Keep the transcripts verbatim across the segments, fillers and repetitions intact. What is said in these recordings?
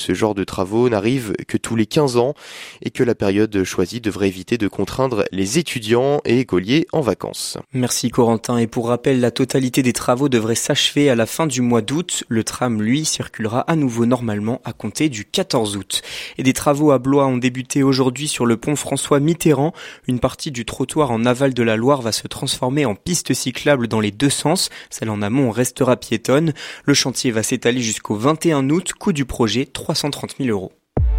Ce genre de travaux n'arrive que tous les quinze ans et que la période choisie devrait éviter de contraindre les étudiants et écoliers en vacances. Merci Corentin. Et pour rappel, la totalité des travaux devrait s'achever à la fin du mois d'août. Le tram, lui, circulera à nouveau normalement à compter du quatorze août. Et des travaux à Blois ont débuté aujourd'hui sur le pont François Mitterrand. Une partie du trottoir en aval de la Loire va se transformer en piste cyclable dans les deux sens. Celle en amont restera piétonne. Le chantier va s'étaler jusqu'au vingt et un août. Coût du projet, trois cent trente mille euros.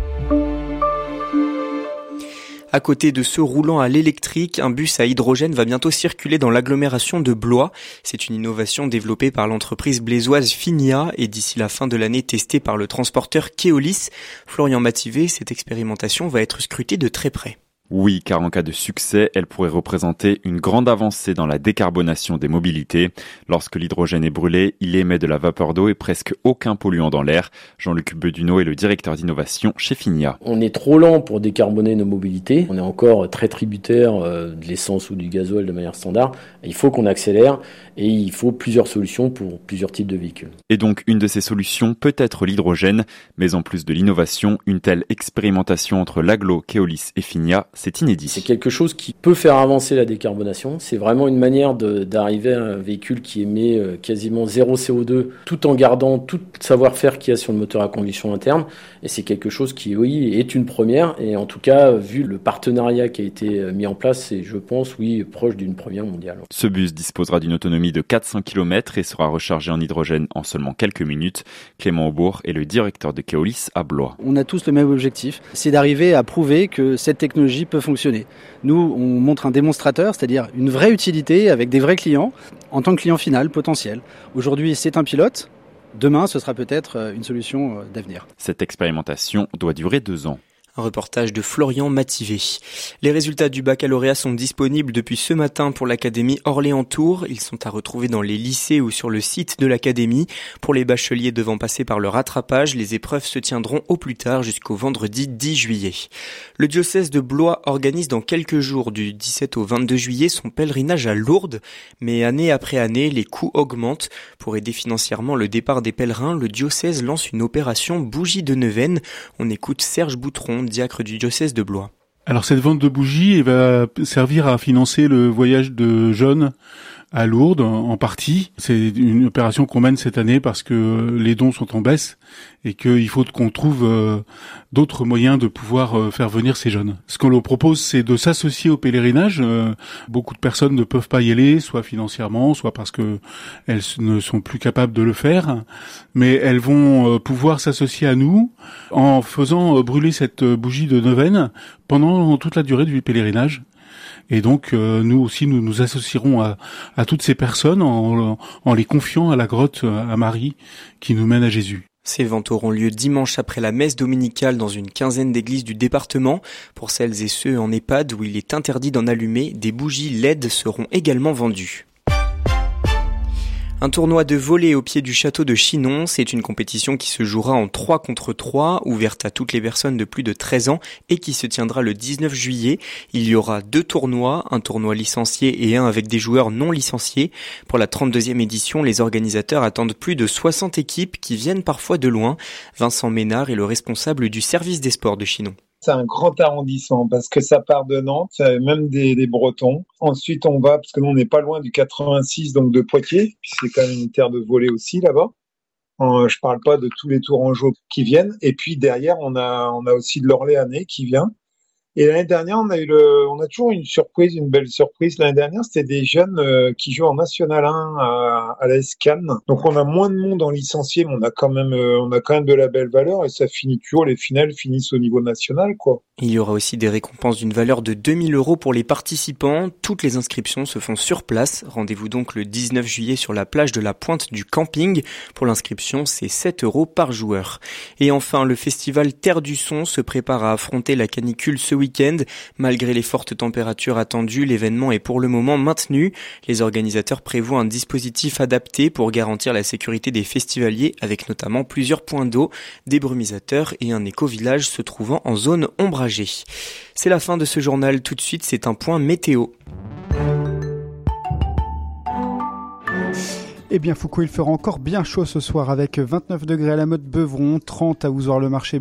À côté de ce roulant à l'électrique, un bus à hydrogène va bientôt circuler dans l'agglomération de Blois. C'est une innovation développée par l'entreprise blésoise Finia et d'ici la fin de l'année testée par le transporteur Keolis. Florian Mativet, cette expérimentation va être scrutée de très près. Oui, car en cas de succès, elle pourrait représenter une grande avancée dans la décarbonation des mobilités. Lorsque l'hydrogène est brûlé, il émet de la vapeur d'eau et presque aucun polluant dans l'air. Jean-Luc Beduneau est le directeur d'innovation chez Finia. On est trop lent pour décarboner nos mobilités. On est encore très tributaire de l'essence ou du gasoil de manière standard. Il faut qu'on accélère et il faut plusieurs solutions pour plusieurs types de véhicules. Et donc, une de ces solutions peut être l'hydrogène. Mais en plus de l'innovation, une telle expérimentation entre l'agglo, Keolis et Finia, c'est inédit. C'est quelque chose qui peut faire avancer la décarbonation. C'est vraiment une manière de, d'arriver à un véhicule qui émet euh, quasiment zéro C O deux tout en gardant tout le savoir-faire qu'il y a sur le moteur à combustion interne. Et c'est quelque chose qui, oui, est une première. Et en tout cas, vu le partenariat qui a été mis en place, c'est, je pense, oui, proche d'une première mondiale. Ce bus disposera d'une autonomie de quatre cents kilomètres et sera rechargé en hydrogène en seulement quelques minutes. Clément Aubourg est le directeur de Keolis à Blois. On a tous le même objectif, c'est d'arriver à prouver que cette technologie peut fonctionner. Nous, on montre un démonstrateur, c'est-à-dire une vraie utilité avec des vrais clients en tant que client final potentiel. Aujourd'hui, c'est un pilote. Demain, ce sera peut-être une solution d'avenir. Cette expérimentation doit durer deux ans. Un reportage de Florian Mativet. Les résultats du baccalauréat sont disponibles depuis ce matin pour l'Académie Orléans-Tours. Ils sont à retrouver dans les lycées ou sur le site de l'Académie. Pour les bacheliers devant passer par le rattrapage, les épreuves se tiendront au plus tard jusqu'au vendredi dix juillet. Le diocèse de Blois organise dans quelques jours, du dix-sept au vingt-deux juillet, son pèlerinage à Lourdes. Mais année après année, les coûts augmentent. Pour aider financièrement le départ des pèlerins, le diocèse lance une opération bougie de neuvaine. On écoute Serge Boutron, diacre du diocèse de Blois. Alors cette vente de bougies elle va servir à financer le voyage de jeunes à Lourdes en partie. C'est une opération qu'on mène cette année parce que les dons sont en baisse et qu'il faut qu'on trouve euh, d'autres moyens de pouvoir euh, faire venir ces jeunes. Ce qu'on leur propose, c'est de s'associer au pèlerinage. Euh, beaucoup de personnes ne peuvent pas y aller, soit financièrement, soit parce que elles ne sont plus capables de le faire. Mais elles vont euh, pouvoir s'associer à nous en faisant euh, brûler cette bougie de neuvaine pendant toute la durée du pèlerinage. Et donc, euh, nous aussi, nous nous associerons à, à toutes ces personnes en, en les confiant à la grotte à Marie qui nous mène à Jésus. Ces ventes auront lieu dimanche après la messe dominicale dans une quinzaine d'églises du département. Pour celles et ceux en EHPAD où il est interdit d'en allumer, des bougies L E D seront également vendues. Un tournoi de volley au pied du château de Chinon, c'est une compétition qui se jouera en trois contre trois, ouverte à toutes les personnes de plus de treize ans et qui se tiendra le dix-neuf juillet. Il y aura deux tournois, un tournoi licencié et un avec des joueurs non licenciés. Pour la trente-deuxième édition, les organisateurs attendent plus de soixante équipes qui viennent parfois de loin. Vincent Ménard est le responsable du service des sports de Chinon. C'est un grand arrondissement parce que ça part de Nantes, même des, des Bretons. Ensuite, on va, parce que nous, on n'est pas loin du quatre-vingt-six, donc de Poitiers, puis c'est quand même une terre de volley aussi là-bas. Euh, je parle pas de tous les Tourangeaux qui viennent. Et puis derrière, on a, on a aussi de l'Orléanais qui vient. Et l'année dernière, on a eu le, on a toujours une surprise, une belle surprise. L'année dernière, c'était des jeunes euh, qui jouent en National un à, à la S C A N. Donc, on a moins de monde en licencié, mais on a quand même, euh, on a quand même de la belle valeur et ça finit toujours, les finales finissent au niveau national, quoi. Il y aura aussi des récompenses d'une valeur de deux mille euros pour les participants. Toutes les inscriptions se font sur place. Rendez-vous donc le dix-neuf juillet sur la plage de la Pointe du Camping. Pour l'inscription, c'est sept euros par joueur. Et enfin, le festival Terre du Son se prépare à affronter la canicule ce week-end. Malgré les fortes températures attendues, l'événement est pour le moment maintenu. Les organisateurs prévoient un dispositif adapté pour garantir la sécurité des festivaliers, avec notamment plusieurs points d'eau, des brumisateurs et un éco-village se trouvant en zone ombragée. C'est la fin de ce journal. Tout de suite, c'est un point météo. Eh bien Foucault, il fera encore bien chaud ce soir avec vingt-neuf degrés à la Motte-Beuvron, trente à Ouzouar-le-Marché.